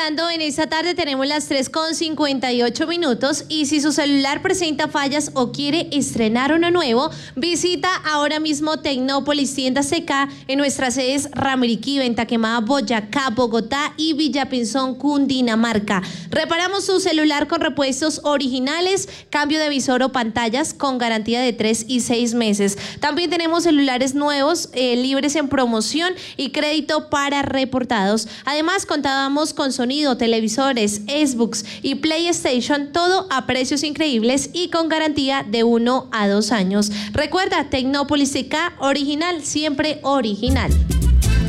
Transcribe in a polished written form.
finalizando, en esta tarde tenemos las 3:58 y si su celular presenta fallas o quiere estrenar uno nuevo, visita ahora mismo Tecnópolis Tiendas CK en nuestras sedes Ramiriquí, Venta Quemada, Boyacá, Bogotá y Villapinzón, Cundinamarca. Reparamos su celular con repuestos originales, cambio de visor o pantallas con garantía de 3 y 6 meses. También tenemos celulares nuevos, libres en promoción y crédito para reportados. Además, contábamos con sonido, televisores, Xbox y PlayStation, todo a precios increíbles y con garantía de 1 a 2 años. Recuerda, Tecnópolis CK, original, siempre original.